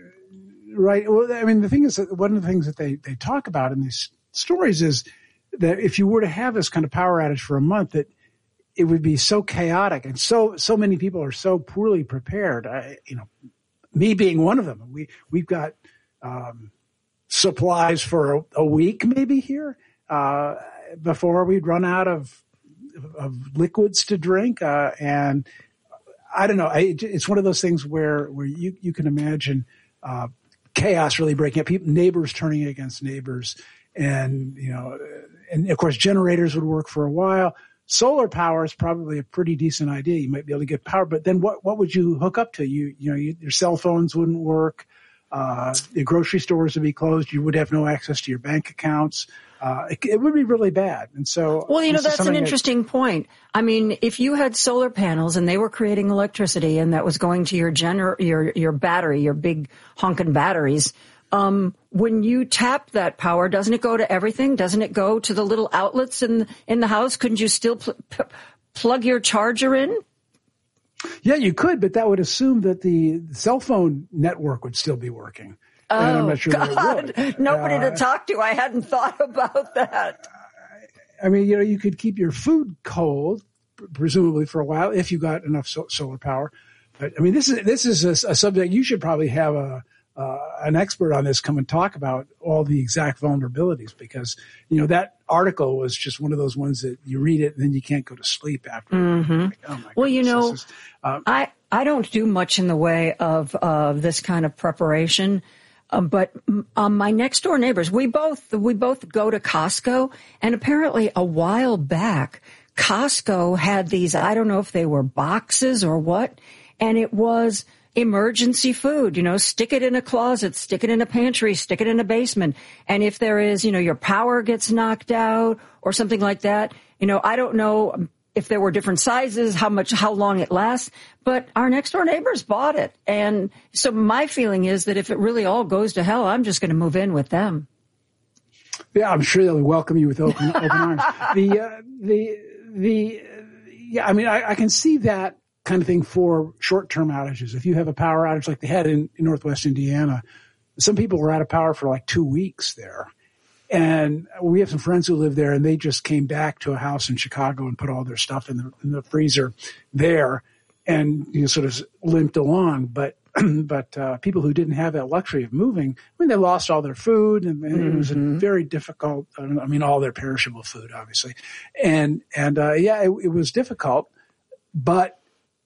Right. Well, I mean, the thing is that one of the things that they, they talk about in these stories is that if you were to have this kind of power outage for a month, that it would be so chaotic and so, so many people are so poorly prepared. I, you know, me being one of them, we, we've got, um, supplies for a, a week maybe here. Uh, before we'd run out of of liquids to drink. Uh, and I don't know, I, it's one of those things where, where you, you can imagine uh, chaos really breaking up, people, neighbors turning against neighbors. And, you know, and of course, generators would work for a while. Solar power is probably a pretty decent idea. You might be able to get power, but then what, what would you hook up to? You, you know, you, your cell phones wouldn't work. Uh, the grocery stores would be closed. You would have no access to your bank accounts. Uh, it, it would be really bad. And so, well, you know, that's an interesting that, point. I mean, if you had solar panels and they were creating electricity and that was going to your gener, your, your battery, your big honking batteries, um, when you tap that power, doesn't it go to everything? Doesn't it go to the little outlets in, in the house? Couldn't you still pl- p- plug your charger in? Yeah, you could, but that would assume that the cell phone network would still be working. Oh, and I'm not sure God. That it would. Nobody uh, to talk to. I hadn't thought about that. I mean, you know, you could keep your food cold, presumably for a while, if you got enough so- solar power. But I mean, this is this is a, a subject you should probably have a uh, an expert on this come and talk about all the exact vulnerabilities, because you know that article was just one of those ones that you read it and then you can't go to sleep after. Mm-hmm. Like, oh my well, you know, is, um, I I don't do much in the way of uh, this kind of preparation. Um, but um, my next door neighbors, we both we both go to Costco, and apparently a while back, Costco had these, I don't know if they were boxes or what, and it was emergency food. You know, stick it in a closet, stick it in a pantry, stick it in a basement, and if there is, you know, your power gets knocked out or something like that, you know, I don't know if there were different sizes, how much, how long it lasts, but our next door neighbors bought it. And so my feeling is that if it really all goes to hell, I'm just going to move in with them. Yeah, I'm sure they'll welcome you with open, open arms. The, uh, the, the, yeah, I mean, I, I can see that kind of thing for short-term outages. If you have a power outage like they had in, in Northwest Indiana, some people were out of power for like two weeks there. And we have some friends who live there, and they just came back to a house in Chicago and put all their stuff in the, in the freezer there, and you know, sort of limped along. But but uh, people who didn't have that luxury of moving, I mean, they lost all their food, and, and mm-hmm. it was a very difficult. I mean, all their perishable food, obviously, and and uh, yeah, it, it was difficult. But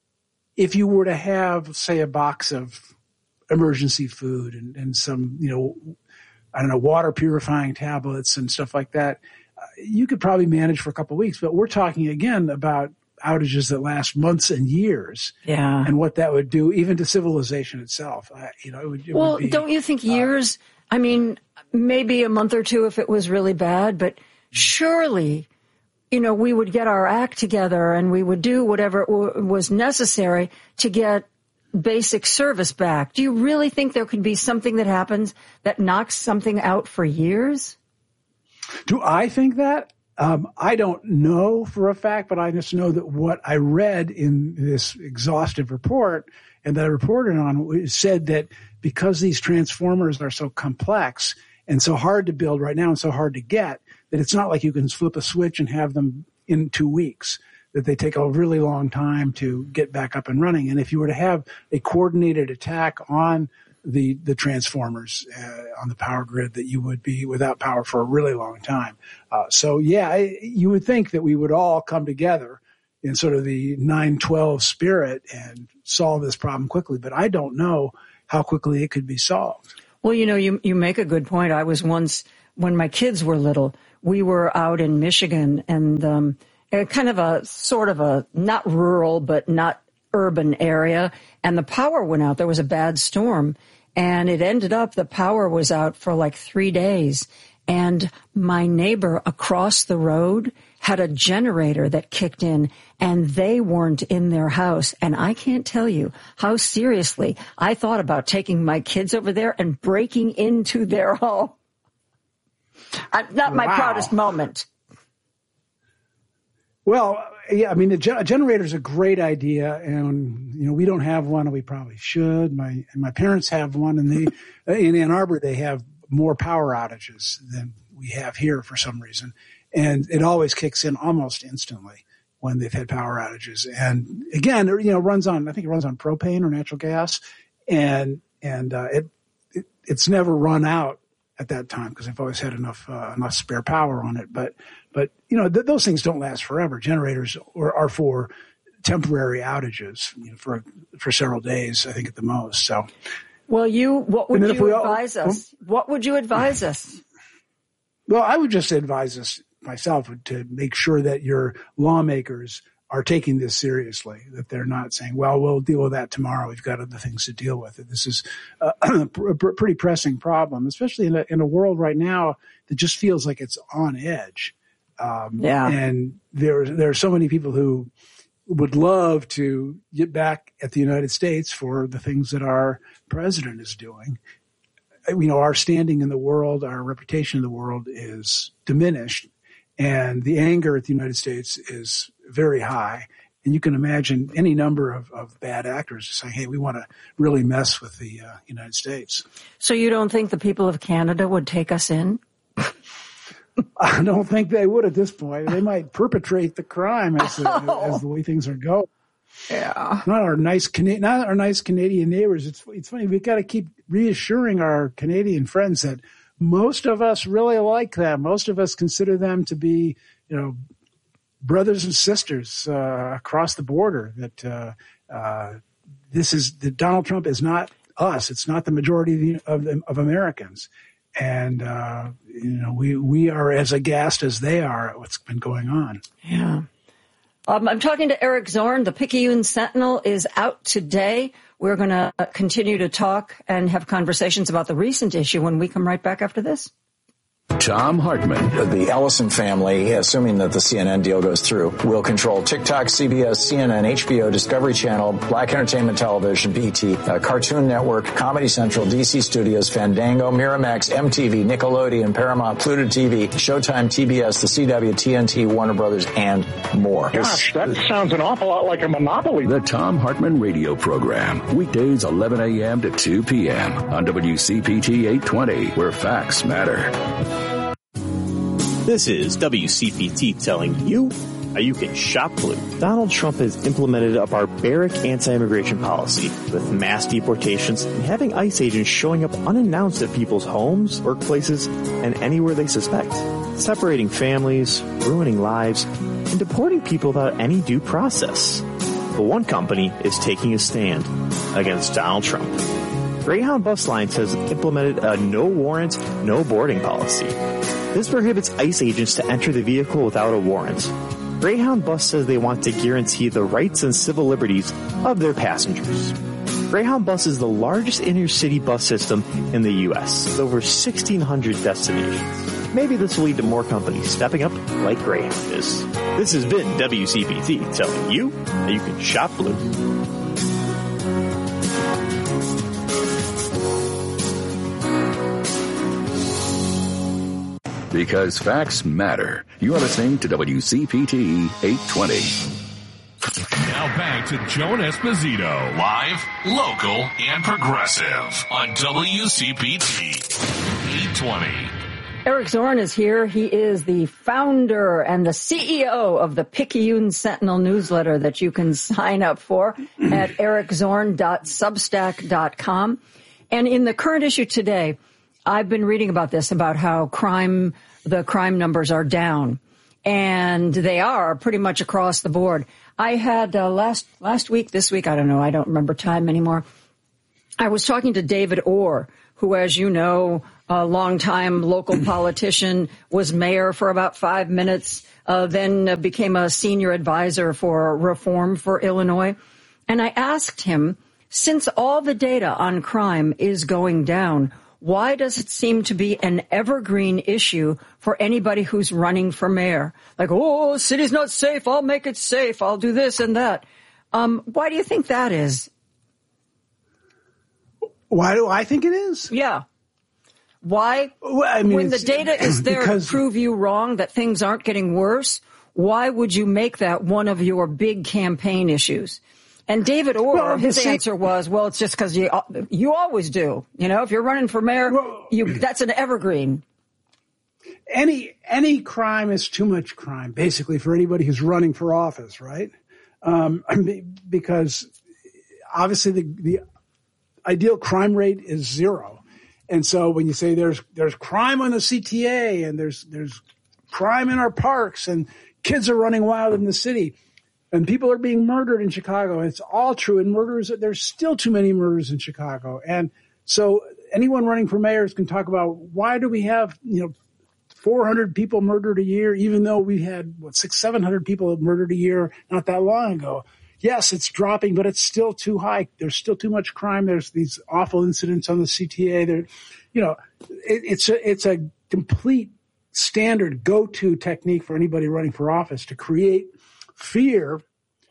if you were to have, say, a box of emergency food and, and some, you know, I don't know, water purifying tablets and stuff like that, uh, you could probably manage for a couple of weeks. But we're talking again about outages that last months and years. Yeah. And what that would do even to civilization itself. Uh, you know, it would, it well, would be, don't you think years, uh, I mean, maybe a month or two if it was really bad, but surely, you know, we would get our act together and we would do whatever w- was necessary to get basic service back. Do you really think there could be something that happens that knocks something out for years? Do I think that? Um, I don't know for a fact, but I just know that what I read in this exhaustive report and that I reported on said that because these transformers are so complex and so hard to build right now and so hard to get, that it's not like you can flip a switch and have them in two weeks. that they take a really long time to get back up and running. And if you were to have a coordinated attack on the the transformers uh, on the power grid, that you would be without power for a really long time. Uh, so, yeah, I, you would think that we would all come together in sort of the nine twelve spirit and solve this problem quickly. But I don't know how quickly it could be solved. Well, you know, you you make a good point. I was once, when my kids were little, we were out in Michigan, and um, kind of a sort of a not rural but not urban area, and the power went out. There was a bad storm, and it ended up the power was out for like three days. And my neighbor across the road had a generator that kicked in, and they weren't in their house. And I can't tell you how seriously I thought about taking my kids over there and breaking into their home. Uh, not my Wow. proudest moment. Well, yeah, I mean, the ge- generator is a great idea, and you know we don't have one, and we probably should. My and my parents have one, and they in Ann Arbor they have more power outages than we have here for some reason, and it always kicks in almost instantly when they've had power outages. And again, it, you know, runs on I think it runs on propane or natural gas, and and uh, it, it it's never run out at that time because they've always had enough uh, enough spare power on it. But but you know th- those things don't last forever. Generators are, are for temporary outages, you know, for for several days, I think at the most. So, well, you what would you all, advise us? What would you advise us? Well, I would just advise us myself to make sure that your lawmakers are taking this seriously, that they're not saying, well, we'll deal with that tomorrow. We've got other things to deal with. This is a pretty pressing problem, especially in a, in a world right now that just feels like it's on edge. Um, yeah. And there, there are so many people who would love to get back at the United States for the things that our president is doing. You know, our standing in the world, our reputation in the world is diminished, and the anger at the United States is very high. And you can imagine any number of, of bad actors saying, hey, we want to really mess with the uh, United States. So you don't think the people of Canada would take us in? I don't think they would at this point. They might perpetrate the crime as, oh. as the way things are going. Yeah. Not our nice Cana- not our nice Canadian neighbors. It's it's funny. We've got to keep reassuring our Canadian friends that most of us really like them. Most of us consider them to be, you know, brothers and sisters uh, across the border. That uh, uh, this is that Donald Trump is not us. It's not the majority of the, of, of Americans, and uh, you know we we are as aghast as they are at what's been going on. Yeah. Um, I'm talking to Eric Zorn. The Picayune Sentinel is out today. We're going to continue to talk and have conversations about the recent issue when we come right back after this. Tom Hartman. The Ellison family, assuming that the C N N deal goes through, will control TikTok, C B S, C N N, H B O, Discovery Channel, Black Entertainment Television, B E T, uh, Cartoon Network, Comedy Central, D C Studios, Fandango, Miramax, M T V, Nickelodeon, Paramount, Pluto T V, Showtime, T B S, the C W, T N T, Warner Brothers, and more. Gosh, that sounds an awful lot like a monopoly. The Tom Hartman Radio Program. Weekdays eleven a.m. to two p.m. on W C P T eight twenty, where facts matter. This is W C P T telling you how you can shop blue. Donald Trump has implemented a barbaric anti-immigration policy with mass deportations and having ICE agents showing up unannounced at people's homes, workplaces, and anywhere they suspect, separating families, ruining lives, and deporting people without any due process. But one company is taking a stand against Donald Trump. Greyhound Bus Lines has implemented a no warrant, no boarding policy. This prohibits ICE agents to enter the vehicle without a warrant. Greyhound Bus says they want to guarantee the rights and civil liberties of their passengers. Greyhound Bus is the largest inner-city bus system in the U S with over sixteen hundred destinations. Maybe this will lead to more companies stepping up like Greyhound is. This has been W C P T telling you how you can shop blue. Because facts matter. You are listening to W C P T eight twenty. Now back to Joan Esposito, live, local, and progressive on W C P T eight twenty. Eric Zorn is here. He is the founder and the C E O of the Picayune Sentinel newsletter that you can sign up for at eric zorn dot substack dot com. And in the current issue today, I've been reading about this, about how crime, the crime numbers are down. And they are pretty much across the board. I had uh, last last week, this week, I don't know, I don't remember time anymore. I was talking to David Orr, who, as you know, a longtime local politician, was mayor for about five minutes, uh, then uh, became a senior advisor for reform for Illinois. And I asked him, since all the data on crime is going down, why does it seem to be an evergreen issue for anybody who's running for mayor? Like, oh, city's not safe, I'll make it safe, I'll do this and that. Um, why do you think that is? Why do I think it is? Yeah. Why, well, I mean, when the data is there to prove you wrong, that things aren't getting worse, why would you make that one of your big campaign issues? And David Orr, well, his see, answer was, well, it's just because you you always do. You know, if you're running for mayor, well, you that's an evergreen. Any any crime is too much crime, basically, for anybody who's running for office, right? Um, because obviously the, the ideal crime rate is zero. And so when you say there's there's crime on the C T A and there's there's crime in our parks and kids are running wild in the city and people are being murdered in Chicago, and it's all true. And murders, there's still too many murders in Chicago. And so anyone running for mayors can talk about why do we have, you know, four hundred people murdered a year, even though we had, what, six, seven hundred people murdered a year not that long ago. Yes, it's dropping, but it's still too high. There's still too much crime. There's these awful incidents on the C T A. There, you know, it, it's a, it's a complete standard go-to technique for anybody running for office to create fear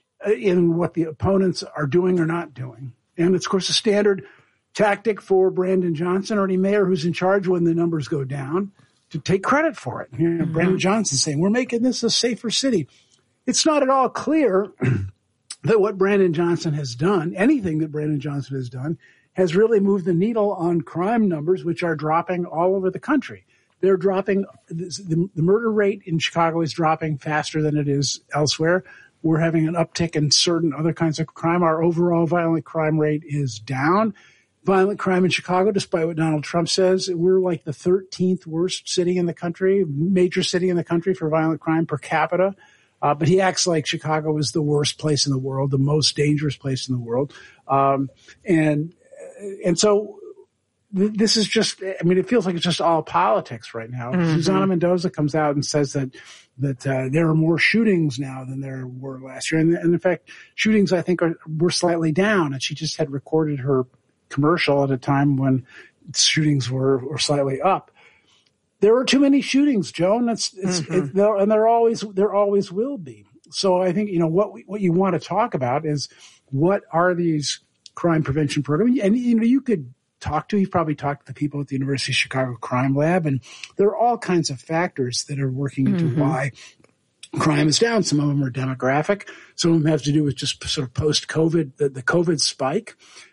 in what the opponents are doing or not doing. And it's, of course, a standard tactic for Brandon Johnson or any mayor who's in charge when the numbers go down to take credit for it. You know, mm-hmm. Brandon Johnson saying, we're making this a safer city. It's not at all clear that what Brandon Johnson has done, anything that Brandon Johnson has done, has really moved the needle on crime numbers, which are dropping all over the country. They're dropping, the, the murder rate in Chicago is dropping faster than it is elsewhere. We're having an uptick in certain other kinds of crime. Our overall violent crime rate is down. Violent crime in Chicago, despite what Donald Trump says, we're like the thirteenth worst city in the country, major city in the country for violent crime per capita. Uh, but he acts like Chicago is the worst place in the world, the most dangerous place in the world. Um, and, and so th- this is just, I mean, it feels like it's just all politics right now. Mm-hmm. Susana Mendoza comes out and says that, that, uh, there are more shootings now than there were last year. And, and in fact, shootings, I think, are, were slightly down. And she just had recorded her commercial at a time when shootings were, were slightly up. There are too many shootings, Joan. It's, it's, mm-hmm. it, there, and there always, there always will be. So I think, you know, what we, what you want to talk about is what are these crime prevention programs? And, you know, you could talk to, you've probably talked to the people at the University of Chicago Crime Lab, and there are all kinds of factors that are working into mm-hmm. why crime is down. Some of them are demographic. Some of them have to do with just sort of post-COVID, the, the COVID spike.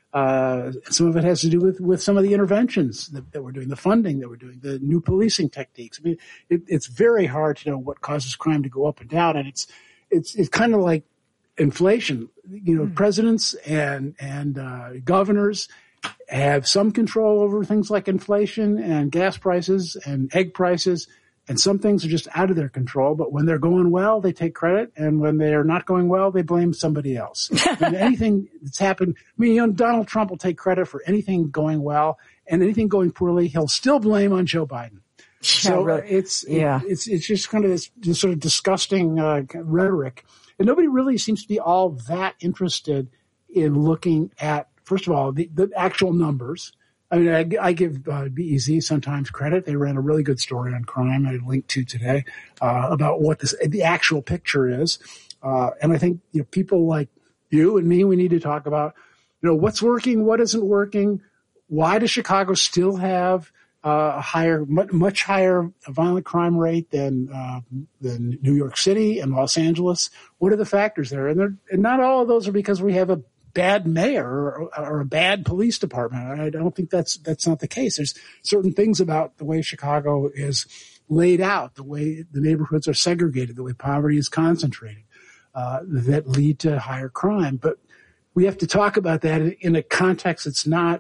Uh, some of it has to do with, with some of the interventions that, that we're doing, the funding that we're doing, the new policing techniques. I mean, it, it's very hard to know what causes crime to go up and down. And it's, it's, it's kind of like inflation. You know, mm. presidents and, and, uh, governors have some control over things like inflation and gas prices and egg prices. And some things are just out of their control, but when they're going well, they take credit. And when they are not going well, they blame somebody else. And anything that's happened, I mean, you know, Donald Trump will take credit for anything going well, and anything going poorly, he'll still blame on Joe Biden. So yeah, really. it's, yeah. It, it's, it's just kind of this, this sort of disgusting uh, rhetoric. And nobody really seems to be all that interested in looking at, first of all, the, the actual numbers. I mean, I, I give uh, B E Z sometimes credit. They ran a really good story on crime I linked to today uh, about what this, the actual picture is. Uh, and I think, you know, people like you and me, we need to talk about, you know, what's working, what isn't working. Why does Chicago still have uh, a higher, much, much higher violent crime rate than uh, than New York City and Los Angeles? What are the factors there? And, and not all of those are because we have a bad mayor or, or a bad police department. I don't think that's that's not the case. There's certain things about the way Chicago is laid out, the way the neighborhoods are segregated, the way poverty is concentrated, uh, that lead to higher crime. But we have to talk about that in a context that's not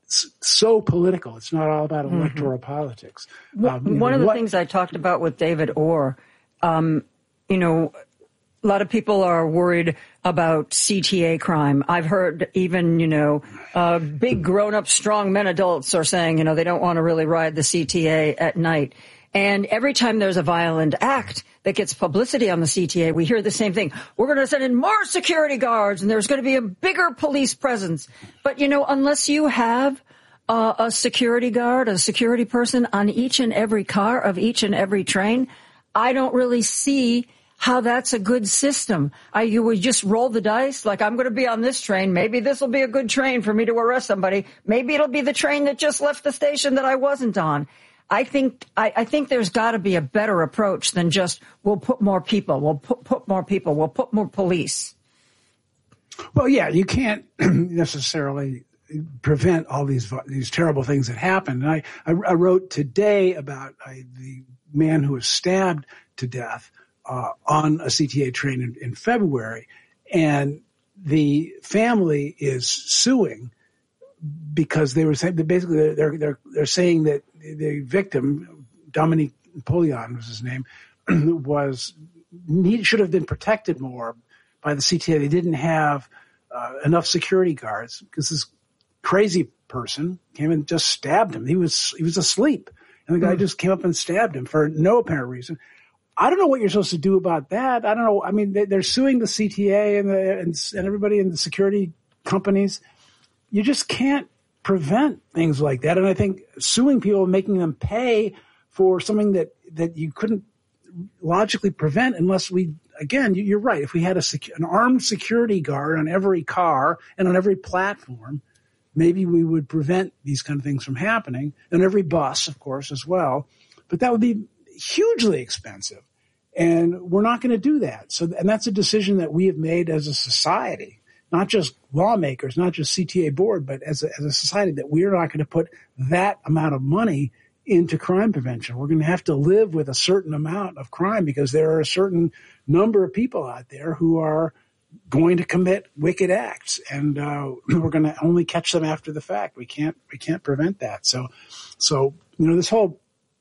so political. It's not all about electoral mm-hmm. politics. Um, One know, of the what, things I talked about with David Orr, um, you know, a lot of people are worried about C T A crime. I've heard even, you know, uh, big grown-up, strong men adults are saying, you know, they don't want to really ride the C T A at night. And every time there's a violent act that gets publicity on the C T A, we hear the same thing. We're going to send in more security guards, and there's going to be a bigger police presence. But, you know, unless you have uh, a security guard, a security person on each and every car of each and every train, I don't really see how that's a good system. I, you would just roll the dice, like I'm going to be on this train. Maybe this will be a good train for me to arrest somebody. Maybe it'll be the train that just left the station that I wasn't on. I think I, I think there's got to be a better approach than just we'll put more people, we'll put, put more people, we'll put more police. Well, yeah, you can't necessarily prevent all these these terrible things that happen. And I, I, I wrote today about uh, the man who was stabbed to death uh, on a C T A train in, in February, and the family is suing because they were saying that basically they're they're they're saying that the victim, Dominique Napoleon was his name, was need, should have been protected more by the C T A. They didn't have uh, enough security guards because this crazy person came and just stabbed him. He was he was asleep, and the guy mm. just came up and stabbed him for no apparent reason. I don't know what you're supposed to do about that. I don't know. I mean, they, they're suing the C T A and the and, and everybody in the security companies. You just can't prevent things like that. And I think suing people, making them pay for something that, that you couldn't logically prevent unless we, again, you're right. If we had a secu- an armed security guard on every car and on every platform, maybe we would prevent these kind of things from happening. And every bus, of course, as well. But that would be hugely expensive. And we're not going to do that. So, and that's a decision that we have made as a society. Not just lawmakers, not just C T A board, but as a, as a society, that we're not going to put that amount of money into crime prevention. We're going to have to live with a certain amount of crime because there are a certain number of people out there who are going to commit wicked acts, and uh, we're going to only catch them after the fact. We can't we can't prevent that. So, so you know, this whole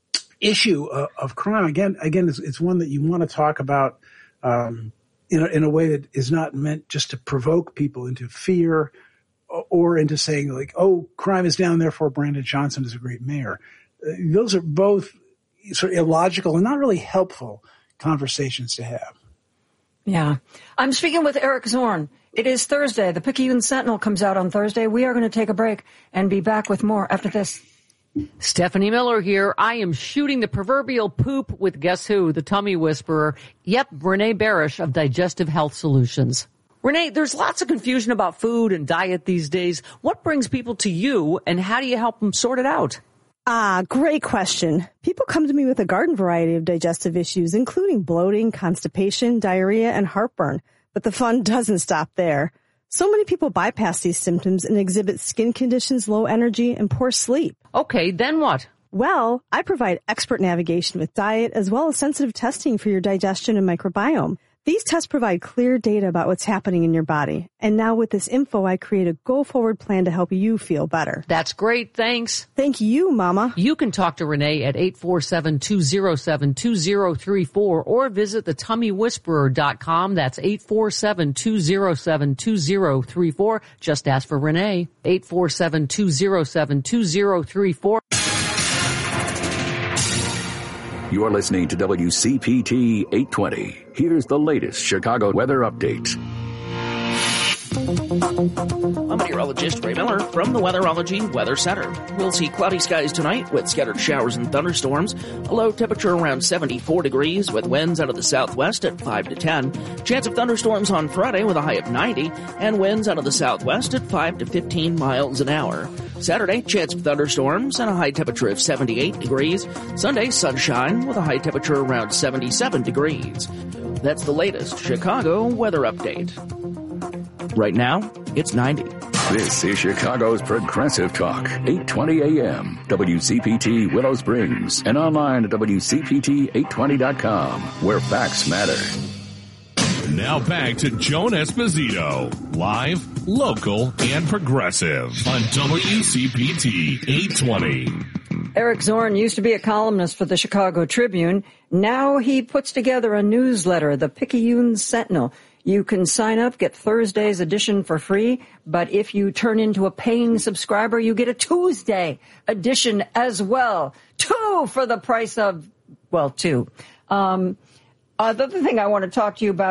issue of, of crime again, again, it's, it's one that you want to talk about. Um, In a, in a way that is not meant just to provoke people into fear or, or into saying like, oh, crime is down, therefore Brandon Johnson is a great mayor. Uh, those are both sort of illogical and not really helpful conversations to have. Yeah. I'm speaking with Eric Zorn. It is Thursday. The Picayune Sentinel comes out on Thursday. We are going to take a break and be back with more after this. Stephanie Miller here. I am shooting the proverbial poop with guess who? The tummy whisperer. Yep, Renee Barish of Digestive Health Solutions. Renee, there's lots of confusion about food and diet these days. What brings people to you, and how do you help them sort it out? Ah, great question. People come to me with a garden variety of digestive issues, including bloating, constipation, diarrhea, and heartburn. But the fun doesn't stop there. So many people bypass these symptoms and exhibit skin conditions, low energy, and poor sleep. Okay, then what? Well, I provide expert navigation with diet as well as sensitive testing for your digestion and microbiome. These tests provide clear data about what's happening in your body. And now with this info, I create a go-forward plan to help you feel better. That's great. Thanks. Thank you, Mama. You can talk to Renee at eight four seven, two oh seven, two oh three four or visit the tummy whisperer dot com. That's eight four seven, two oh seven, two oh three four. Just ask for Renee. eight four seven, two oh seven, two oh three four. You're listening to W C P T eight twenty. Here's the latest Chicago weather update. I'm meteorologist Ray Miller from the Weatherology Weather Center. We'll see cloudy skies tonight with scattered showers and thunderstorms. A low temperature around seventy-four degrees with winds out of the southwest at five to ten. Chance of thunderstorms on Friday with a high of ninety and winds out of the southwest at five to fifteen miles an hour. Saturday, chance of thunderstorms and a high temperature of seventy-eight degrees. Sunday, sunshine with a high temperature around seventy-seven degrees. That's the latest Chicago weather update. Right now, it's ninety. This is Chicago's Progressive Talk, eight twenty A M, W C P T Willow Springs, and online at W C P T eight twenty dot com, where facts matter. Now back to Joan Esposito, live, local, and progressive on W C P T eight twenty. Eric Zorn used to be a columnist for the Chicago Tribune. Now he puts together a newsletter, the Picayune Sentinel. You can sign up, get Thursday's edition for free, but if you turn into a paying subscriber, you get a Tuesday edition as well. Two for the price of, well, two. Um, uh, the other thing I want to talk to you about